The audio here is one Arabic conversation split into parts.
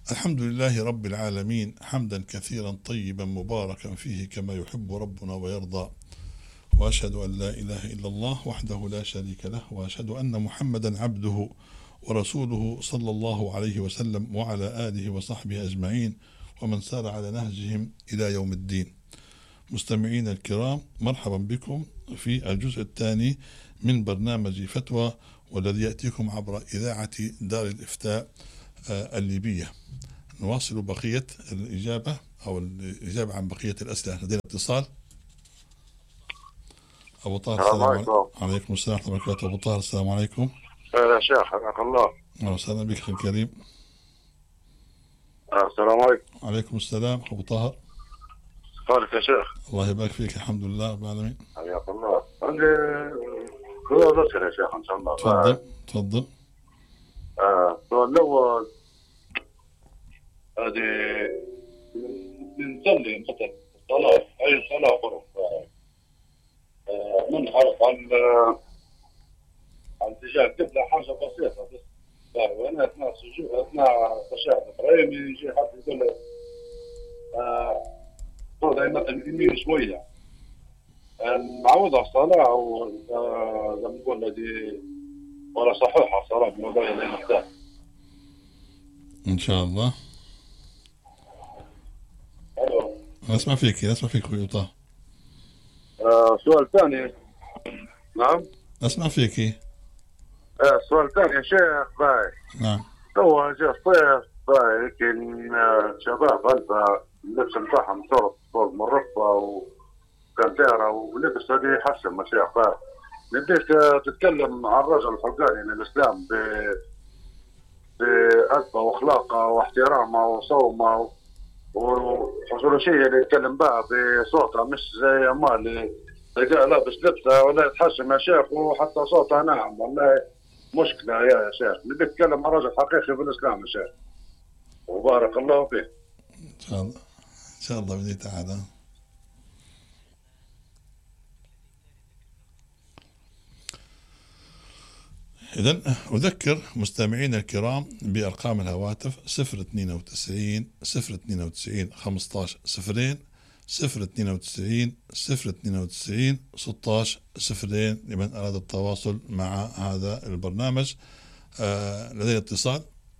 الحمد لله رب العالمين، حمدا كثيرا طيبا مباركا فيه كما يحب ربنا ويرضى. وأشهد أن لا إله إلا الله وحده لا شريك له، وأشهد أن محمدا عبده ورسوله صلى الله عليه وسلم وعلى آله وصحبه أجمعين ومن سار على نهجهم إلى يوم الدين. مستمعين الكرام، مرحبا بكم في الجزء الثاني من برنامج فتوى، والذي يأتيكم عبر إذاعة دار الإفتاء الليبية. نواصل بقية الإجابة عن بقية الأسئلة. لدينا اتصال. أبو طاهر، السلام عليكم. عليكم السلام ورحمة الله وبركاته. أبو طاهر، السلام عليكم. يا شيخ، حياك الله. أهلا وسهلا بك أخي الكريم. السلام عليكم. عليكم السلام أبو طاهر. كيفك يا شيخ؟ الله يبارك فيك، الحمد لله رب العالمين. حياك الله. عندي سؤال أسئلة يا شيخ إن شاء الله. تفضل. السؤال الأول، هذه نصلي مثلا صلاة، أي صلاة فرض، منحرف عن اتجاه القبلة، حاجة بسيطة بس. وأنا أثناء السجود، أثناء التشهد الإبراهيمي، يجي حد يقول لي فرض مثلا يمين شوية، نعوضها الصلاة أو زي ما نقول هذه ولا صحيحة الصلاة بالموضوع اللي نحتاج إن شاء الله. أسمع فيك أخوي طه. سؤال ثاني. نعم. أسمع فيك. السؤال الثاني يا شيخ. باي. نعم. هو جاء الصيف، باي يمكن شباب ألبا اللبس بتاعهم صار مرفة وكانتيرا ولبس هذه يحسن مشايخ. باي نبيك تتكلم عن الرجل الفقاني للإسلام بأدبه وأخلاقه واحترامه وصومه وحصول شيء اللي يتكلم بها بصوته، مش زي ما اللي تلقاه لابس لبسه ولا يتحشم يا شيخ وحتى صوته ناعم. والله مشكلة يا شيخ. نبي نتكلم عن رجل حقيقي في الإسلام يا شيخ، وبارك الله فيك. إن شاء الله بإذن تعالى. إذن أذكر مستمعينا الكرام بأرقام الهواتف 092 092 15 0 092 092 16 0 لمن أراد التواصل مع هذا البرنامج. لدي اتصال.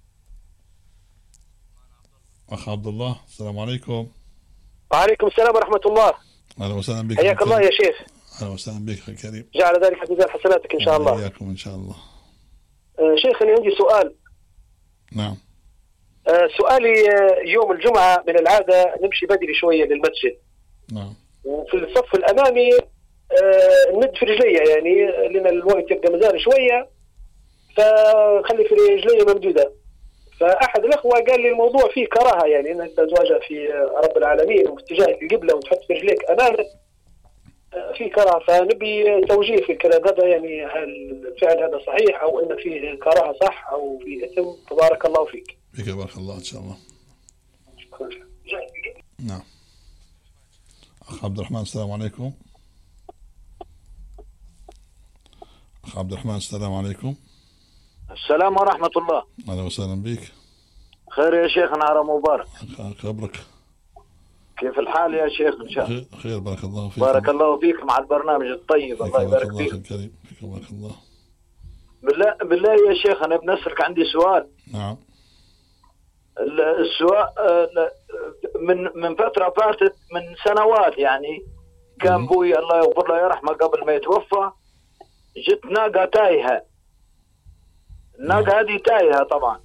أخ عبد الله، السلام عليكم. وعليكم السلام ورحمة الله. أهلا وسهلا بك. حياك الله يا شيخ. أهلا وسهلا بك أخي الكريم. جعل ذلك في ميزان حسناتك إن شاء الله. إياكم إن شاء الله. شيخ، أنا عندي سؤال. نعم. سؤالي، يوم الجمعة من العادة نمشي بدري شوية للمسجد. نعم. وفي الصف الأمامي نمد في رجلي، يعني لأن الوقت يبقى مزال شوية، فخلي في رجلي ممدودة. فأحد الأخوة قال لي الموضوع فيه كراهة، يعني أنك تتواجه في رب العالمين وفي اتجاه القبلة وتحط في رجليك أمامك في كراهة. فنبي توجيه في الكلام هذا، يعني هل الفعل هذا صحيح أو أن فيه كراهة صح أو فيه إثم؟ تبارك الله فيك. فيك بارك الله إن شاء الله. نعم. أخ عبد الرحمن، السلام عليكم. أخ عبد الرحمن، السلام عليكم. السلام ورحمة الله. أهلا وسهلا بك. خير يا شيخ، نهار مبارك. خبرك. كيف الحال يا شيخ؟ إن شاء الله خير، بارك الله فيك. بارك الله فيك مع البرنامج الطيب. الله يبارك فيك. الكريم. فيك بارك الله. بالله يا شيخ، أنا بنسألك، عندي سؤال. نعم. السؤال من فترة فاتت، من سنوات يعني، كان بوي الله يغفر له يرحمه قبل ما يتوفى، جت ناقة تايهة. الناقة هذه تايهة طبعا،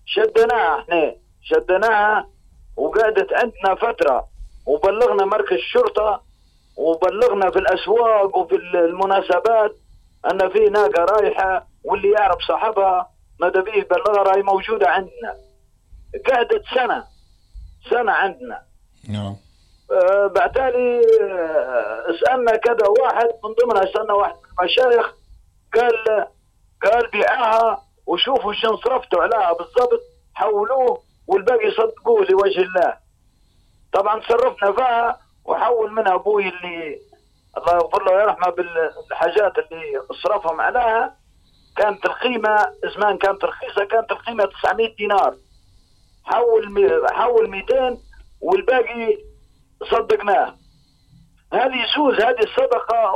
شدناها وقعدت عندنا فترة، وبلغنا مركز الشرطة وبلغنا في الأسواق وفي المناسبات أن في ناقة رايحة، واللي يعرف صاحبها ماذا بيه بلغها راهي موجودة عندنا. قعدت سنة عندنا. نعم. بعتالي سألنا كذا واحد من ضمنها، سألنا واحد من المشايخ، قال بيعها وشوفوا شن صرفتوا عليها بالضبط، حولوه والباقي صدقوه لوجه الله. طبعا صرفنا فيها وحول منها ابوي اللي الله يغفر له ويرحمه بالحاجات اللي صرفهم عليها. كانت القيمة زمان كانت رخيصة، كانت القيمة 900 دينار. حول 200 والباقي صدقناه. هذه يجوز هذه الصدقة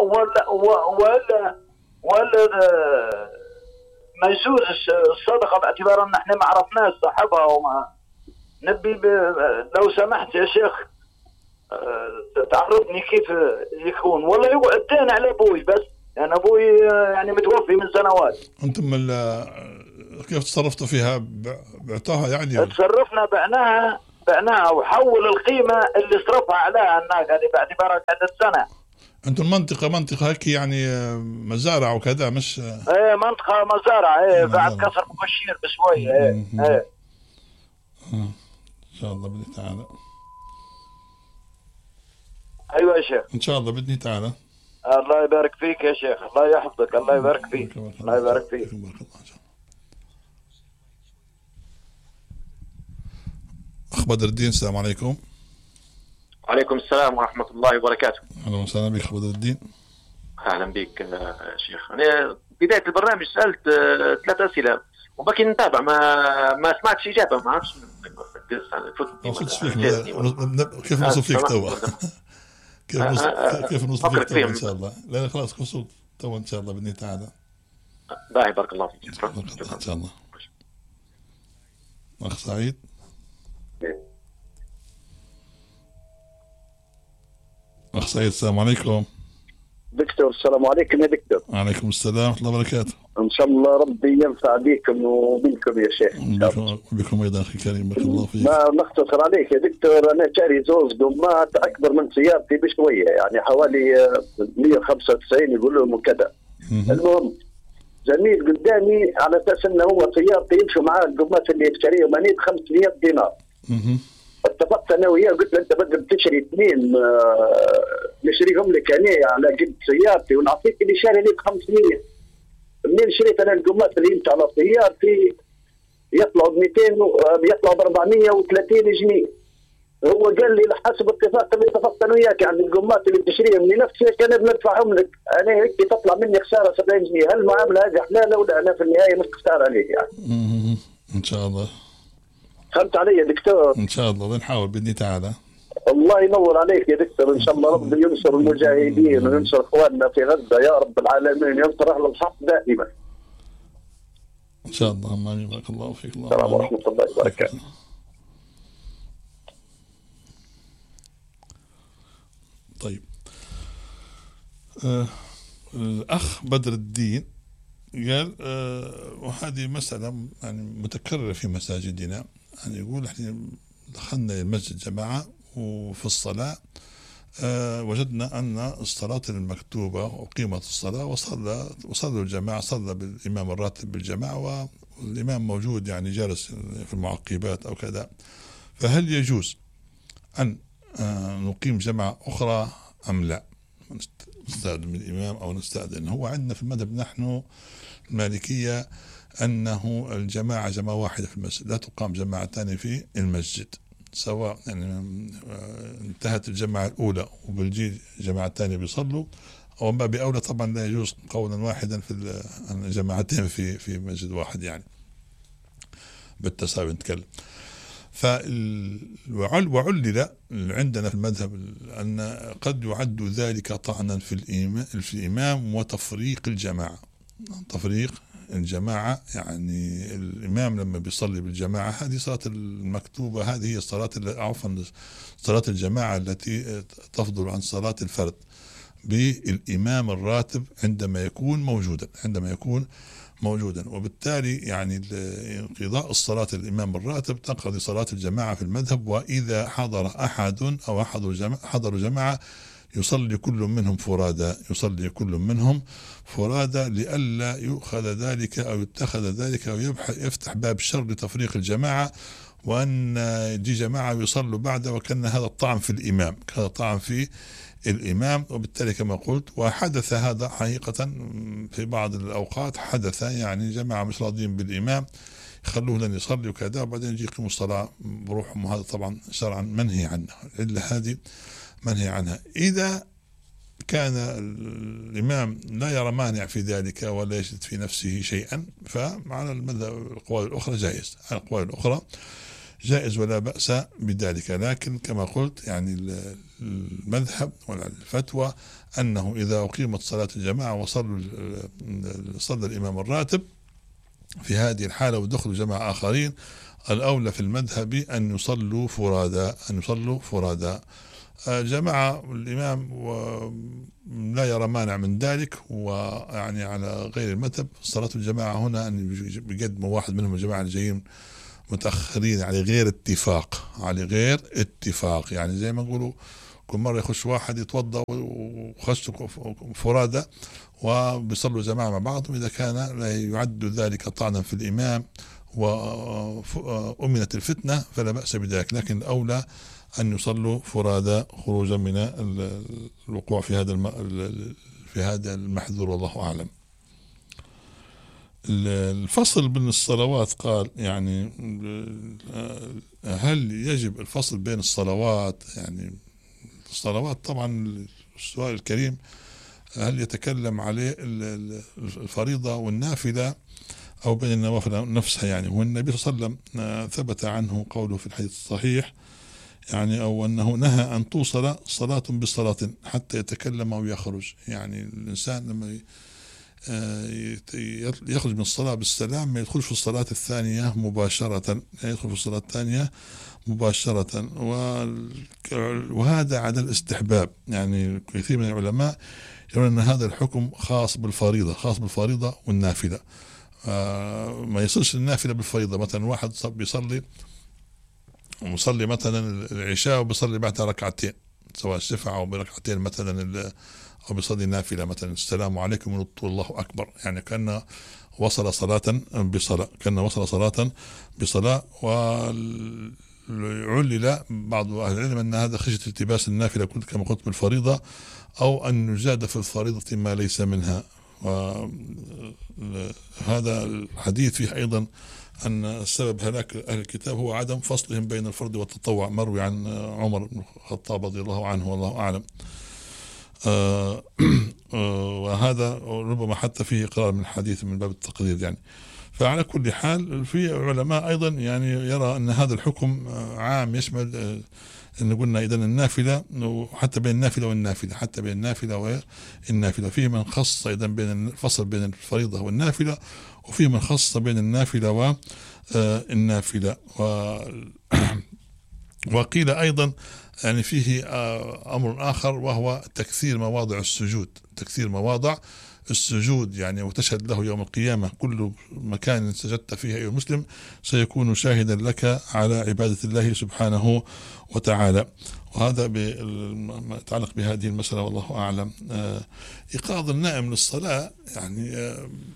ولا ما يجوز الصدقة، باعتبار ان احنا ما عرفناش صاحبها وما نبي لو سمحت يا شيخ تعرفني كيف يكون، ولا يقعد دين على ابوي بس، يعني ابوي يعني متوفي من سنوات. انتم كيف تصرفتوا فيها؟ بعتوها يعني؟ تصرفنا بعناها وحول القيمة اللي صرفها عليها الناس هذه باعتبارها قعدت سنة. انتم المنطقة هيك يعني مزارع وكذا، مش ايه منطقة مزارع، بعد كسر مبشير بشوية. ايه ان شاء الله بإذن تعالى. ايوه يا شيخ ان شاء الله بإذن تعالى. الله يبارك فيك يا شيخ، الله يحفظك، الله يبارك فيك، الله يبارك فيك. أخ بدر الدين، السلام عليكم. وعليكم السلام ورحمة الله وبركاته. أهلا وسهلا بك أخ بدر الدين. أهلا بك يا شيخ. أنا بداية البرنامج سألت 3 أسئلة وباقي نتابع، ما سمعتش إجابة، ما عرفتش كيف نوصل فيك توا؟ كيف نوصل فيك توا إن شاء الله؟ لا خلاص وصلت توا إن شاء الله بإذن تعالى. باهي بارك الله فيك. إن شاء الله. أخ سعيد. أخ سعيد السلام عليكم. دكتور السلام عليكم يا دكتور. وعليكم السلام ورحمة الله وبركاته. إن شاء الله ربي ينفع بكم وبكم يا شيخ. بكم أيضا أخي الكريم، بارك الله فيك. ما نختصر عليك يا دكتور، أنا شاري زوز قمات أكبر من سيارتي بشوية، يعني حوالي 195 يقولوا وكذا. المهم زميل قدامي على أساس أنه هو سيارتي يمشوا معاه القمات اللي يشتريهم أنا ب500 دينار. اتفقت انا وياه، قلت له انت بدك تشتري 2 نشريهم لك انا على قد سيارتي ونعطيك اللي شاري لي ب500. منين شريت انا القماش اللي يمشي على سيارتي يطلعوا ب200 يطلعوا ب430 جنيه. هو قال لي حسب اتفاق اللي اتفقت انا وياك، يعني القماش اللي بتشتريهم لنفسك انا بندفعهم لك، انا هيك تطلع مني خساره 70 جنيه، هل المعامله هذه حلال ولا انا في النهايه مش خساره عليك يعني؟ ان شاء الله. فهمت علي يا دكتور؟ ان شاء الله بنحاول باذن تعالى. الله ينور عليك يا دكتور، ان شاء الله ربي ينصر المجاهدين وينصر اخواننا في غزه يا رب العالمين، ينصر اهل الحق دائما. ان شاء الله. امين. بارك الله فيك. الله السلام ورحمه الله وبركاته. طيب الأخ بدر الدين قال وهذه مسألة يعني متكررة في مساجدنا، يعني يقول احنا دخلنا المسجد جماعة وفي الصلاة وجدنا أن الصلاة المكتوبة وقيمة الصلاة وصلوا الجماعة، صلى بالإمام الراتب بالجماعة والإمام موجود يعني جالس في المعقبات أو كذا، فهل يجوز أن نقيم جماعة أخرى أم لا؟ نستأذن من الإمام أو نستأذن. هو عندنا في المذهب نحن المالكية أنه الجماعة جماعة واحدة في المسجد، لا تقام جماعة ثانية في المسجد، سواء يعني انتهت الجماعة الأولى وبالجي جماعة ثانية بيصلوا، أو ما بأولى طبعا لا يجوز قولا واحدا في الجماعتين في مسجد واحد، يعني بالتساوي نتكلم. وعلل عندنا في المذهب أن قد يعد ذلك طعنا في الإمام وتفريق الجماعة. تفريق الجماعة يعني الإمام لما بيصلي بالجماعة، هذه صلاة المكتوبة، هذه هي الصلاة عفوا صلاة الجماعة التي تفضل عن صلاة الفرد بالإمام الراتب عندما يكون موجودا، وبالتالي يعني انقضاء الصلاة الإمام الراتب تنقضي صلاة الجماعة في المذهب. وإذا حضر أحد أو حضروا جماعة يصلي كل منهم فرادى لئلا يؤخذ ذلك أو يتخذ ذلك أو يفتح باب الشر لتفريق الجماعة، وأن دي جماعة يصلوا بعده، وكان هذا الطعن في الإمام، هذا طعن في الإمام. وبالتالي كما قلت، وحدث هذا حقيقة في بعض الأوقات، حدث يعني جماعة مش راضين بالإمام يخلوه لن يصلي وكذا، وبعدين يجي يقيموا الصلاة بروحهم، وهذا طبعا شرعا منهي عنه، العلة هذه منهي عنها. إذا كان الإمام لا يرى مانع في ذلك ولا يجد في نفسه شيئا، فعلى المذهب الأقوال الأخرى جائز. على الأقوال الأخرى جائز ولا بأس بذلك. لكن كما قلت يعني المذهب والفتوى أنه إذا أقيمت صلاة الجماعة صلى الإمام الراتب في هذه الحالة ودخلوا جماعة آخرين، الأولى في المذهب أن يصلوا فرادى. جماعة الإمام لا يرى مانع من ذلك، ويعني على غير المذهب صلاة الجماعة هنا أن بيقدموا واحد منهم الجماعة اللي جايين متأخرين على غير اتفاق، يعني زي ما نقولوا كل مرة يخش واحد يتوضأ وخش فرادى وبيصلوا جماعة مع بعض، وإذا كان لا يعد ذلك طعنا في الإمام وأمنت الفتنة فلا بأس بذلك. لكن الأولى أن يصلوا فرادى خروجا من الوقوع في هذا المحذور، والله أعلم. الفصل بين الصلوات، قال يعني هل يجب الفصل بين الصلوات؟ يعني الصلوات طبعا السؤال الكريم هل يتكلم عليه الفريضة والنافلة أو بين النوافل نفسها يعني. والنبي صلى الله عليه وسلم ثبت عنه قوله في الحديث الصحيح يعني، أو أنه نهى أن توصل صلاة بصلاة حتى يتكلم أو يخرج. يعني الإنسان لما يخرج من الصلاة بالسلام ما يدخل في الصلاة الثانية مباشرة، وهذا على الاستحباب. يعني كثير من العلماء يرون أن هذا الحكم خاص بالفريضة والنافلة. ما يصلش النافلة بالفريضة. مثلا واحد بيصلي مثلا العشاء وبيصلي بعدها ركعتين، سواء الشفعة أو بركعتين مثلا، أو بيصلي نافلة مثلا السلام عليكم ونطول الله أكبر، يعني كأنه وصل صلاة بصلاة. وعلل بعض أهل العلم أن هذا خشية التباس النافلة كما قلت بالفريضة، أو أن يزاد في الفريضة ما ليس منها. وهذا الحديث فيه أيضا أن سبب هلاك أهل الكتاب هو عدم فصلهم بين الفرض والتطوع، مروي عن عمر بن الخطاب رضي الله عنه والله أعلم. وهذا ربما حتى فيه إقرار من الحديث من باب التقدير يعني. فعلى كل حال في علماء أيضا يعني يرى أن هذا الحكم عام يشمل إن قلنا إذا النافلة، وحتى بين النافلة والنافلة، فيه من خص إذا بين الفصل بين الفريضة والنافلة، وفيه من خص بين النافلة والنافلة. وقيل أيضا يعني فيه أمر آخر وهو تكثير مواضع السجود يعني، وتشهد له يوم القيامة كل مكان سجدت فيه أيها المسلم سيكون شاهدا لك على عبادة الله سبحانه وتعالى. وهذا ما يتعلق بهذه المسألة والله أعلم. إيقاظ النائم للصلاة يعني،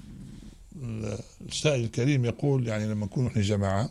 السائل الكريم يقول يعني لما نكون نحن جماعة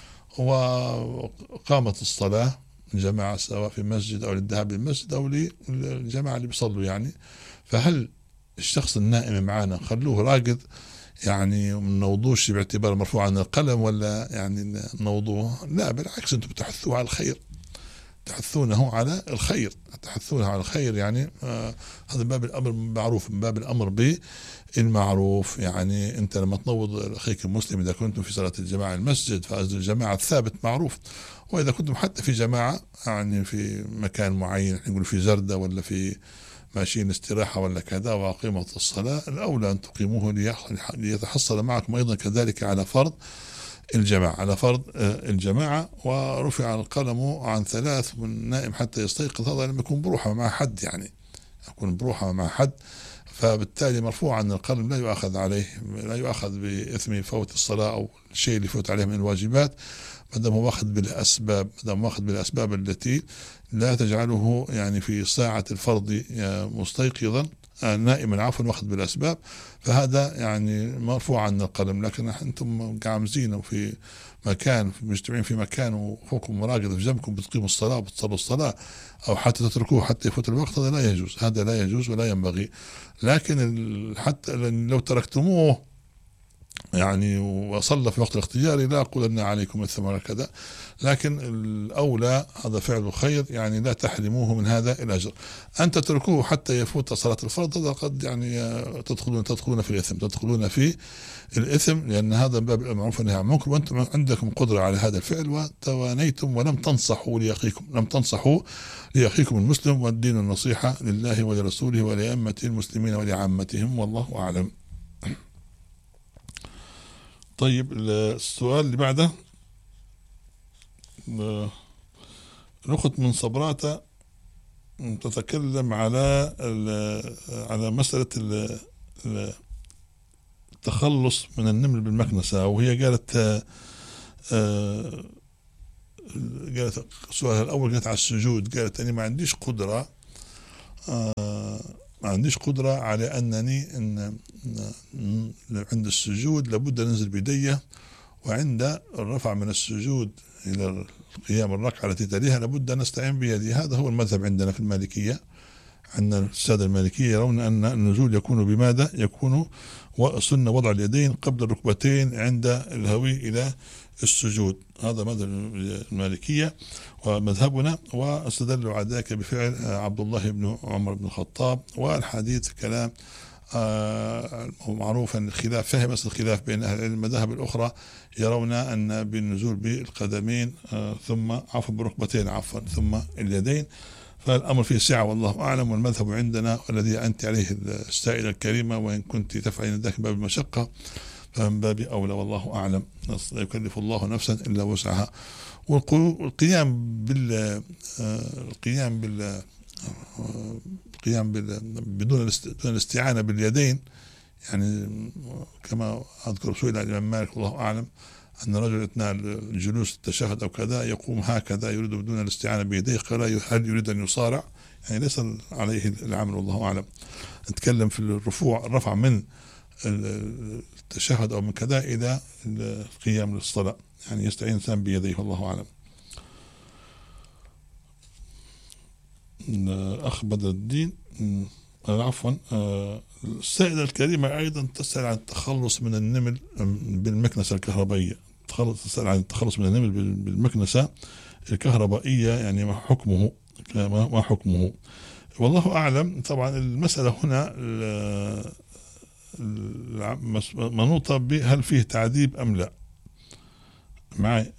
وقامت الصلاة جماعة سواء في مسجد أو للذهاب للمسجد أو للجماعة اللي بيصلوا يعني، فهل الشخص النائم معنا خلوه راقد يعني من نوضوش باعتبار مرفوع عن القلم، ولا يعني نوضوه؟ لا بالعكس، انتم بتحثوه على الخير، تحثونه على الخير يعني. هذا باب الأمر بالمعروف، من باب الأمر بالمعروف. يعني أنت لما تنوض أخيك المسلم إذا كنتم في صلاة الجماعة المسجد فأجر الجماعة الثابت معروف. وإذا كنتم حتى في جماعة يعني في مكان معين، نقول في زردة ولا في ماشيين استراحة ولا كذا وأقيمت الصلاة، الأولى أن تقيموه ليتحصل معكم أيضا كذلك على فرض الجماعة. ورفع القلم عن 3 من نائم حتى يستيقظ، هذا لما يكون بروحه مع حد يعني، فبالتالي مرفوع عن القلم لا يؤخذ بإثم فوت الصلاة أو الشيء اللي فوت عليه من الواجبات، ما دام هو واخذ بالأسباب التي لا تجعله يعني في ساعة الفرض مستيقظا نائما واخذ بالأسباب، فهذا يعني مرفوع عن القلم. لكن أنتم قاعمزين في مكان مجتمعين في مكان وأخوكم راقد في جنبكم بتقيموا الصلاة وبتصلوا الصلاة أو حتى تتركوه حتى يفوت الوقت، هذا لا يجوز ولا ينبغي. لكن حتى لو تركتموه يعني وصلى في وقت الاختيار لا أقول أن عليكم الثم ولا كذا، لكن الأولى هذا فعل خير، يعني لا تحرموه من هذا الأجر. أن تتركوه حتى يفوت صلاة الفرض هذا قد يعني تدخلون في الإثم، تدخلون في الإثم، لأن هذا باب المعروف والنهي عن المنكر، وأنتم عندكم قدرة على هذا الفعل وتوانيتم ولم تنصحوا لأخيكم، لم تنصحوا لأخيكم المسلم، والدين النصيحة لله ولرسوله ولأئمة المسلمين ولعامتهم، والله أعلم. طيب السؤال اللي بعده الأخت من صبراتة تتكلم على مسألة التخلص من النمل بالمكنسة، وهي قالت سؤالها الأول قالت على السجود، قالت أني ما عنديش قدرة على أنني عند السجود لابد أنزل بيديه، وعند الرفع من السجود إلى قيام الركعة التي تليها لابد أن نستعين بيدي. هذا هو المذهب عندنا في المالكية. عندنا السادة المالكية يرون أن النزول يكون بماذا؟ يكون سنة وضع اليدين قبل الركبتين عند الهوي إلى السجود. هذا مذهب المالكية ومذهبنا، واستدلوا على ذلك بفعل عبد الله بن عمر بن الخطاب، والحديث كلام معروف أن الخلاف فهم الخلاف بين أهل العلم. المذاهب الأخرى يرون أن بالنزول بالقدمين ثم بالركبتين ثم اليدين، فالأمر فيه سعة والله أعلم. والمذهب عندنا الذي أنت عليه السائلة الكريمة، وإن كنت تفعلين ذلك باب المشقة فمن باب أولى والله أعلم. لا يكلف الله نفسا إلا وسعها. والقيام بدون الاستعانة باليدين، يعني كما أذكر سئل الإمام مالك الله أعلم أن رجل أثناء الجلوس التشهد أو كذا يقوم هكذا يريد بدون الاستعانة بيديه، قال هل يريد أن يصارع؟ يعني ليس عليه العمل والله أعلم. نتكلم في الرفع من التشهد أو من كذا إلى القيام للصلاة، يعني يستعين الإنسان بيديه والله أعلم. الأخ بدر الدين عفوا السائلة الكريمة أيضا تسأل عن التخلص من النمل بالمكنسة الكهربائية. تسأل عن التخلص من النمل بالمكنسة الكهربائية، يعني ما حكمه؟ والله أعلم. طبعا المسألة هنا منوطة بهل فيه تعذيب أم لا. معي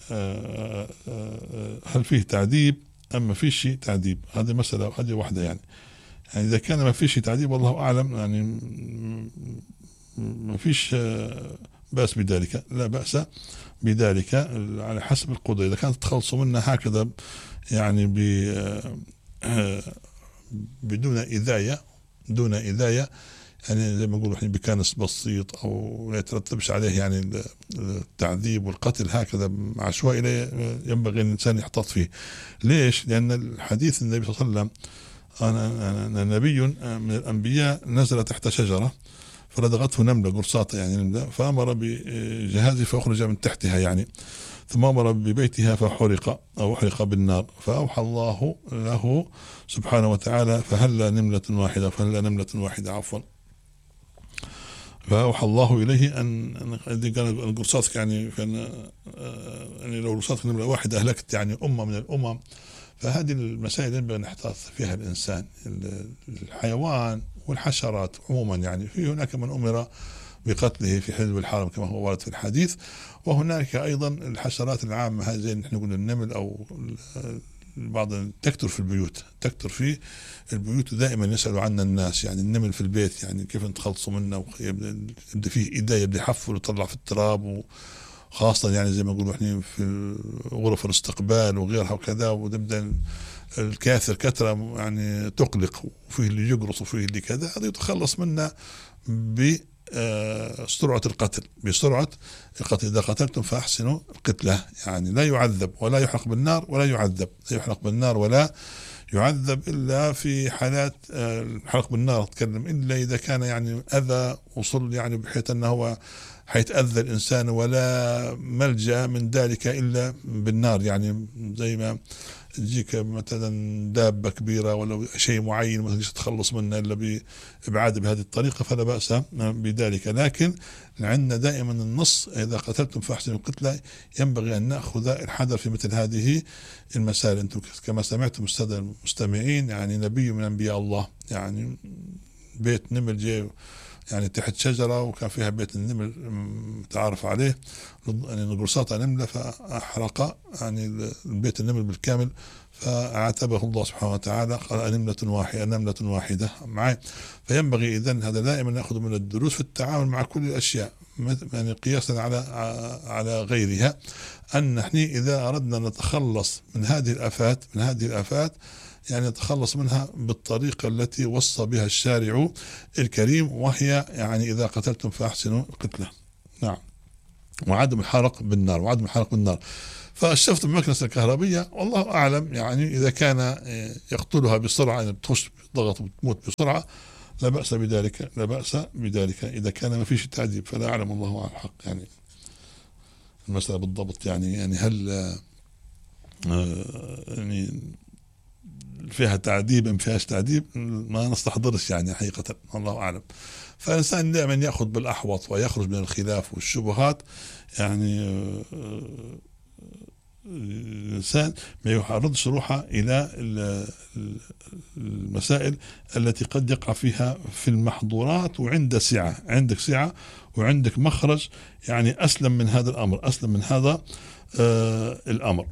هل فيه تعذيب أم ما فيش تعذيب؟ هذه مسألة، هذه واحدة يعني إذا كان ما فيش تعذيب والله أعلم، يعني ما فيش بأس بذلك، لا بأس بذلك على حسب القدرة. إذا كانت تخلصوا منها هكذا يعني بدون إذاية، دون إذاية، يعني زي ما نقول احنا بكانس بسيط او لا يترتبش عليه يعني التعذيب والقتل هكذا عشوائي، ينبغي الانسان يحتاط فيه. ليش؟ لان الحديث النبي صلى الله عليه وسلم أنا نبي من الانبياء نزل تحت شجره فلدغته نمله قرصاطه يعني نمله، فامر بجهازه فاخرج من تحتها يعني، ثم امر ببيتها فحرق او احرق بالنار، فاوحى الله له سبحانه وتعالى فهل نمله واحده عفوا، فأوحى الله إليه أن قال القرصاص يعني لو قرصاص نمرة واحدة أهلكت يعني أمة من الأمم. فهذه المسائل ينبغي أن يحتاط فيها الإنسان. الحيوان والحشرات عموما يعني في هناك من أمر بقتله في حلب الحرم كما هو ورد في الحديث، وهناك أيضا الحشرات العامة هذه زي نحن نقول النمل أو بعض تكتر في البيوت دائما يسألوا عنا الناس، يعني النمل في البيت يعني كيف نتخلصوا منه، يبدأ فيه إيديه يبدأ يحفر ويطلع في التراب، وخاصة يعني زي ما نقولوا احنا في غرف الاستقبال وغيرها وكذا، وتبدأ الكاثر كثرة يعني تقلق، وفيه اللي يقرص وفيه اللي كذا، هذا يتخلص منه بسرعة القتل، إذا قتلتم فأحسنوا القتلة، يعني لا يعذب ولا يحرق بالنار ولا يعذب إلا في حالات الحرق بالنار أتكلم، إلا إذا كان يعني أذى وصل يعني بحيث أنه هو حيتأذى الإنسان ولا ملجأ من ذلك إلا بالنار. يعني زي ما تجيك مثلا دابة كبيرة ولا شيء معين ما تقدرش تتخلص منه إلا بإبعاد بهذه الطريقة فلا بأس بذلك. لكن عندنا دائما النص إذا قتلتم فأحسنوا القتلى، ينبغي أن نأخذ الحذر في مثل هذه المسائل. أنتم كما سمعتم السادة المستمعين يعني نبي من أنبياء الله، يعني بيت نمل جاي يعني تحت شجرة وكان فيها بيت النمل متعارف عليه، يعني نقرصاتها نملة فأحرق يعني البيت النمل بالكامل، فاعتبه الله سبحانه وتعالى قال نملة واحدة معي. فينبغي إذن هذا دائما نأخذ من الدروس في التعامل مع كل الأشياء، يعني قياسا على غيرها، أن نحن إذا أردنا نتخلص من هذه الآفات يعني نتخلص منها بالطريقة التي وصى بها الشارع الكريم، وهي يعني إذا قتلتم فأحسنوا القتلة. نعم. وعدم الحرق بالنار. فالشفط بالمكنسة الكهربية والله أعلم، يعني إذا كان يقتلها بسرعة يعني بتخش ضغط وتموت بسرعة لا بأس بذلك إذا كان ما فيش تعذيب، فلا أعلم الله على الحق يعني المسألة بالضبط. يعني هل يعني فيها تعذيب أم فيهاش تعذيب ما نستحضرش يعني حقيقة، الله أعلم. فالإنسان دائما يأخذ بالأحوط ويخرج من الخلاف والشبهات. يعني الإنسان ما يعرضش روحه إلى المسائل التي قد يقع فيها في المحظورات، وعند عندك سعة وعندك مخرج يعني أسلم من هذا الأمر.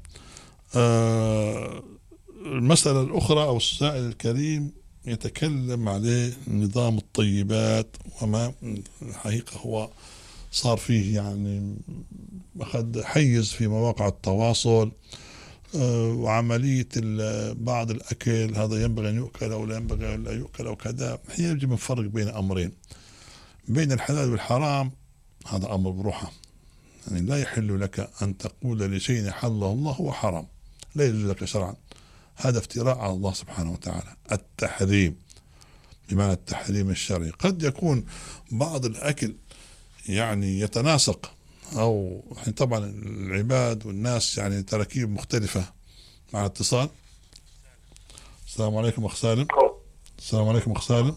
المسألة الأخرى أو السائل الكريم يتكلم عليه نظام الطيبات، وما الحقيقة هو صار فيه يعني أخذ حيز في مواقع التواصل، وعملية بعض الأكل هذا ينبغي أن يؤكل أو لا ينبغي أن لا يؤكل أو كذا. يجب الفرق بين أمرين، بين الحلال والحرام. هذا أمر بروحه، يعني لا يحل لك أن تقول لشيء حله الله هو حرام، لا يجوز لك شرعا. هذا افتراء على الله سبحانه وتعالى. التحريم بمعنى التحريم الشرعي. قد يكون بعض الأكل يعني يتناسق، أو طبعا العباد والناس يعني تراكيب مختلفة. مع اتصال. السلام عليكم أخ سالم. السلام عليكم أخ سالم.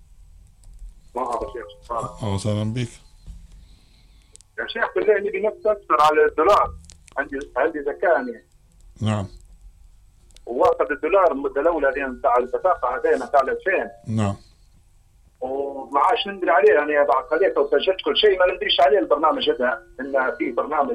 أهلا وسهلا بك يا شيخ. بالله نبي نفسر على الدولار. عندي زكاة. نعم. وواخذ الدولار المدة الأولى هذه بتاع البطاقة هذين بتاع 2000. نعم. وما عادش ندري عليه، يعني بعد خليته وسجلت كل شيء، ما ندريش عليه البرنامج هذا، إن في برنامج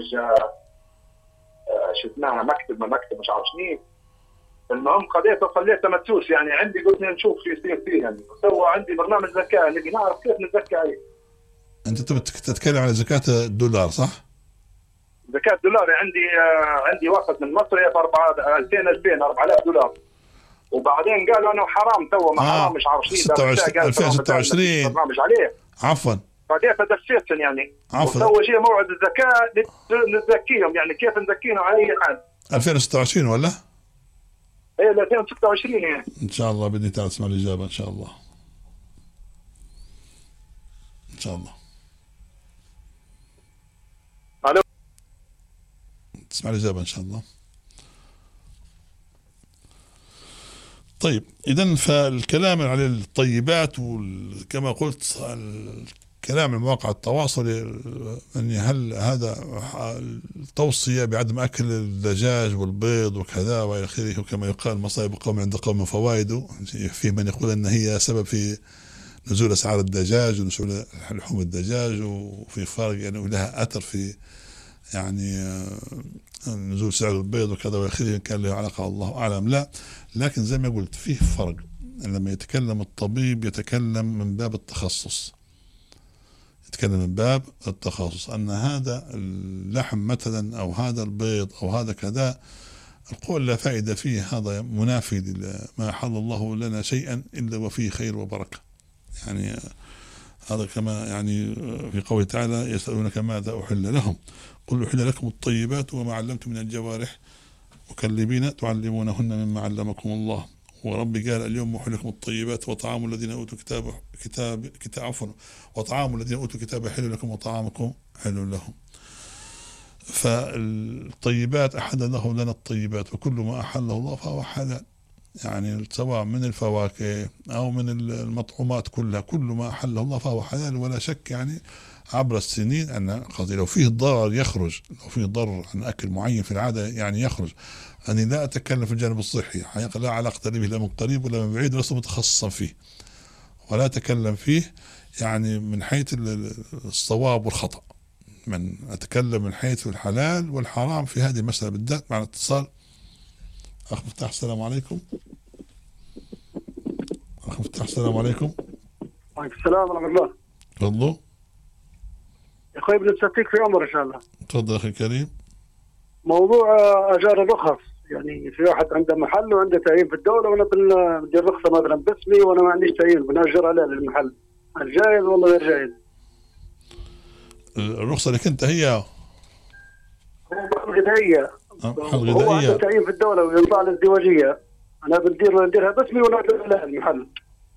شو اسمها مكتب مش عارف شنو. المهم خليته وخليته مدسوس، يعني عندي قلت نشوف شو يصير فيه. يعني سوى عندي برنامج زكاة نبي نعرف كيف نزكى عليه. أنت تتكلم على زكاة الدولار صح؟ زكاة الدولار عندي واخذ من مصر ب 4000 دولار، وبعدين قالوا انه حرام تو ما حرام مش عارف شنو 2026 برنامج عليه. عفوا بعدين دسيتهم يعني عفوا وسوى شيء موعد الزكاة نزكيهم، يعني كيف نزكيهم على اي حال 2026 ولا؟ ايه 2026 يعني ان شاء الله. بدي تعال تسمع الإجابة ان شاء الله. ان شاء الله. الو تسمع الإجابة ان شاء الله. طيب إذن فالكلام على الطيبات وكما قلت الكلام على مواقع التواصل، يعني هل هذا التوصية بعدم أكل الدجاج والبيض وكذا وإلى آخره، وكما يقال مصائب قوم عند قوم فوائد. في من يقول أن هي سبب في نزول أسعار الدجاج ونزول لحوم الدجاج، وفي فرق يعني لها أثر في يعني نزول سعر البيض وكذا وإلى آخره، كان له علاقة الله أعلم. لا، لكن زي ما قلت فيه فرق. لما يتكلم الطبيب يتكلم من باب التخصص، أن هذا اللحم مثلا أو هذا البيض أو هذا كذا، القول لا فائدة فيه، هذا منافي لما حل الله لنا شيئا إلا وفيه خير وبركة. يعني هذا كما يعني في قوله تعالى يسألونك ماذا أحل لهم قل أحل لكم الطيبات وما علمتم من الجوارح مكلبين تعلمونهن مما علمكم الله. وربي قال اليوم أحل لكم الطيبات وطعام الذين أوتوا كتاب عفوا وطعام الذين أوتوا كتاب حل لكم وطعامكم حل لهم. فالطيبات أحد له لنا الطيبات، وكل ما أحله الله فهو حلال، يعني سواء من الفواكه أو من المطعومات كلها، كل ما أحله الله فهو حلال. ولا شك يعني عبر السنين أن لو فيه ضرر يخرج، لو فيه ضرر عن أكل معين في العادة يعني يخرج. أنا لا أتكلم في الجانب الصحي، حقيقة لا علاقة به لا من قريب ولا من بعيد، ولست متخصصا فيه ولا أتكلم فيه يعني من حيث الصواب والخطأ، من أتكلم من حيث الحلال والحرام في هذه المسألة بالذات. مع الاتصال أخ مفتاح، السلام عليكم. أخ مفتاح السلام عليكم. وعليكم السلام ورحمة الله. تفضلوا يا أخوي بنستفتيك في عمر إن شاء الله. تفضل أخي الكريم. موضوع أجار الرخص، يعني في واحد عنده محل وعنده تعيين في الدولة، وأنا بدي الرخصة مثلا باسمي وأنا ما عنديش تعيين، بنأجر عليه للمحل، هل جائز ولا غير جائز؟ الرخصة اللي كنت هي غذائية، هو عنده تعيين في الدولة ويطلع الازدواجية، أنا بديرها باسمي ونأجر عليها المحل.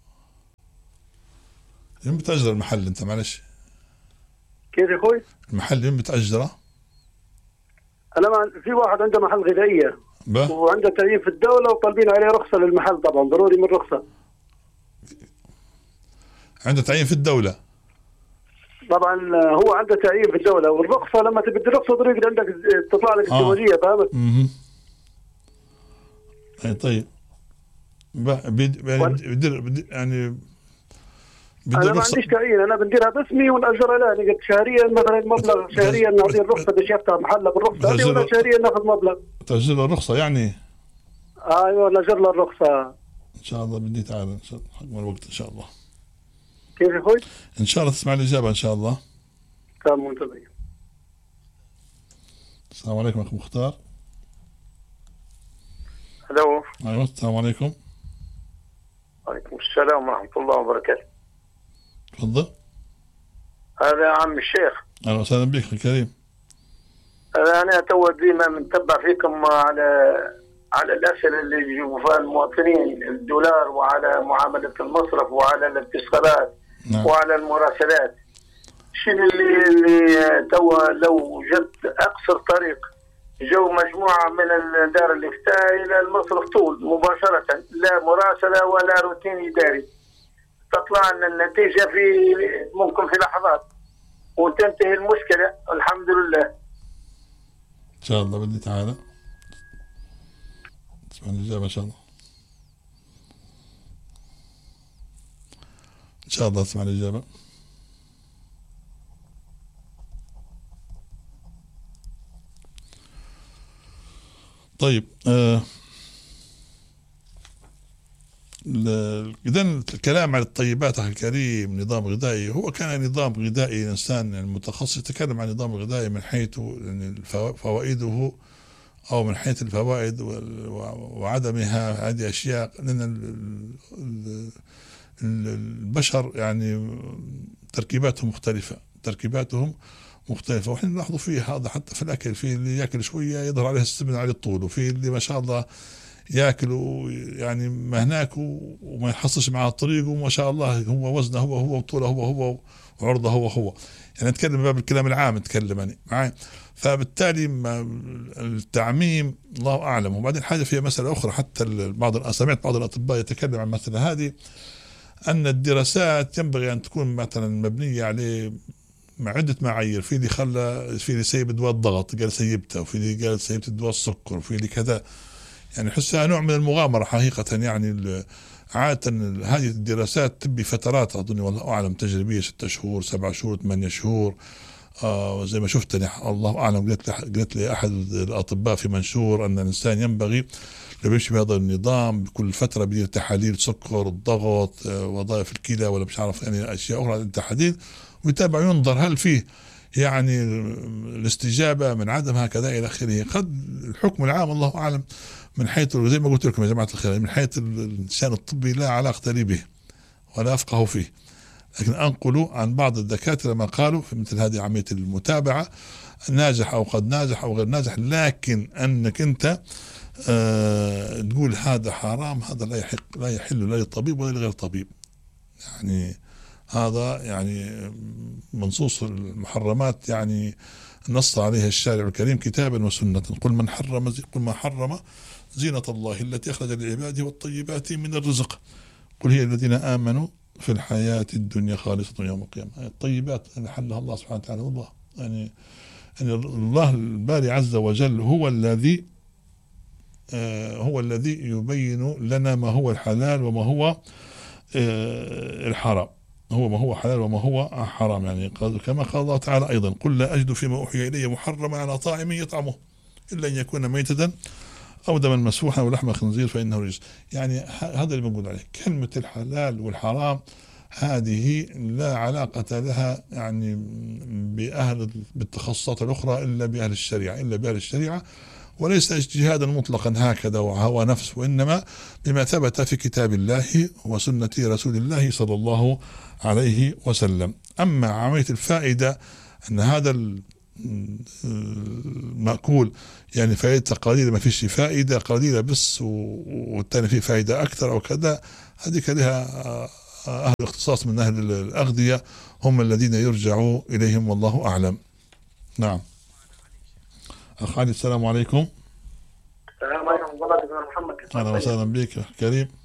يوم بتأجر المحل أنت؟ معلش كيف يا أخوي؟ المحل يوم بتأجره؟ أنا في واحد عنده محل غذائية وعنده تعيين في الدولة وطالبين عليه رخصة للمحل، طبعا ضروري من رخصة. عنده تعيين في الدولة طبعا، هو عنده تعيين في الدولة، والرخصة لما تبي الرخصة ضروري عندك تطلع لك ازدواجية، فهمت؟ طيب يعني أنا ما عنديش تعيين، أنا بنديرها باسمي ونأجر عليها، نقد شهريا مثلا مبلغ شهريا نعطيه الرخصة باش يفتح محله بالرخصة هذه، ولا شهريا ناخذ مبلغ. تأجر له الرخصة يعني؟ أيوه نأجر له الرخصة. إن شاء الله بدي تعالى إن شاء الله حق الوقت إن شاء الله. كيف يا أخوي؟ إن شاء الله تسمع الإجابة إن شاء الله. تمام منتظر. السلام عليكم أخي مختار. الو. أيوه السلام عليكم. وعليكم السلام ورحمة الله وبركاته. تفضل. هذا عم الشيخ. أهلا وسهلا بك أخي الكريم. أنا تو ديما منتبع فيكم على الأسئلة اللي يجيبوا فيها المواطنين، الدولار، وعلى معاملة المصرف، وعلى الاتصالات. نعم. وعلى المراسلات. شنو اللي تو لو جت أقصر طريق جو مجموعة من دار الإفتاء إلى المصرف طول مباشرة، لا مراسلة ولا روتين إداري، تطلع لنا النتيجة ممكن في لحظات وتنتهي المشكلة الحمد لله. إن شاء الله بدي تعالى تسمع الإجابة إن شاء الله. إن شاء الله تسمع الإجابة. طيب إذا الكلام عن الطيبات أخي الكريم نظام غذائي، هو كان نظام غذائي إنسان يعني متخصص يتكلم عن نظام غذائي من حيث فوائده أو من حيث الفوائد وعدمها. هذه أشياء لأن البشر يعني تركيباتهم مختلفة، وحين نلاحظوا فيه هذا حتى في الأكل، في اللي يأكل شوية يظهر عليه السمن على الطول، وفي اللي ما شاء الله يأكل يعني ما هناك وما يحصش معه الطريق، وما شاء الله هو وزنه هو وطوله هو وعرضه هو يعني نتكلم باب الكلام العام، نتكلم يعني معي. فبالتالي التعميم الله أعلم. وبعدين حاجة فيها مسألة أخرى، حتى سمعت بعض الأطباء يتكلم عن مثلا هذه، أن الدراسات ينبغي أن تكون مثلا مبنية عليه مع عدة معايير، في اللي سيب دواء الضغط قال سيبته، وفي اللي قال سيبت دواء السكر، وفي اللي كذا، يعني حسها نوع من المغامرة حقيقة. يعني عادة هذه الدراسات تبي فترات أظن والله أعلم تجريبية، 6 شهور 7 شهور 8 شهور. زي ما شفت الله أعلم قلت لي أحد الأطباء في منشور أن الإنسان ينبغي لو يمشي بهذا النظام بكل فترة بدير تحاليل سكر، الضغط، وظائف الكلى، ولا مش عارف يعني أشياء أخرى التحاليل، ويتابع ينظر هل فيه يعني الاستجابة من عدم هكذا إلى آخره. قد الحكم العام الله أعلم من حيث زي ما قلت لكم يا جماعة الخير، من حيث الشأن الطبي لا علاقة لي به ولا أفقه فيه، لكن أنقل عن بعض الدكاترة ما قالوا في مثل هذه عملية المتابعة، ناجح أو قد ناجح أو غير ناجح، لكن أنك أنت تقول هذا حرام، هذا لا يحل لا للطبيب ولا لغير الطبيب. يعني هذا يعني منصوص المحرمات يعني نص عليها الشارع الكريم كتابا وسنة. قل ما حرم زينة الله التي أخرج لعباده والطيبات من الرزق، قل هي الذين آمنوا في الحياة الدنيا خالصة يوم القيامة. الطيبات اللي حلها الله سبحانه وتعالى. والله يعني الله الباري عز وجل هو الذي يبين لنا ما هو الحلال وما هو الحرام. هو ما هو حلال وما هو حرام. يعني كما قال الله تعالى أيضا: قل لا أجد فيما أوحي إلي محرما على طاعم يطعمه إلا أن يكون ميتة أو دما مسفوحا أو لحم خنزير فإنه رجس. يعني هذا اللي بنقول عليه. كلمة الحلال والحرام هذه لا علاقة لها يعني بالتخصصات الأخرى إلا بأهل الشريعة، وليس اجتهادا مطلقا هكذا وهو نفس، وإنما بما ثبت في كتاب الله وسنة رسول الله صلى الله عليه وسلم. أما عملية الفائدة أن هذا المأكول يعني فائدة قليلة، ما فيش فائدة قليلة بس والثاني فيه فائدة أكثر أو كذا، هذه لها أهل الاختصاص من أهل الأغذية هم الذين يرجعوا إليهم والله أعلم. نعم. أخ علي السلام عليكم. السلام عليكم ورحمة الله وبركاته. أهلا وسهلا بك كريم.